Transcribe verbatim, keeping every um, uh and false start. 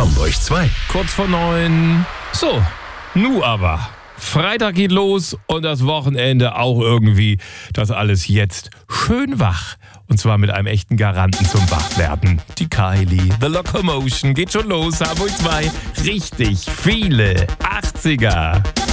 Hamburg zwei. Kurz vor neun. So, nu aber. Freitag geht los und das Wochenende auch irgendwie. Das alles jetzt schön wach. Und zwar mit einem echten Garanten zum Wachwerden. Die Kylie, The Locomotion, geht schon los. Hamburg zwei, richtig viele achtziger.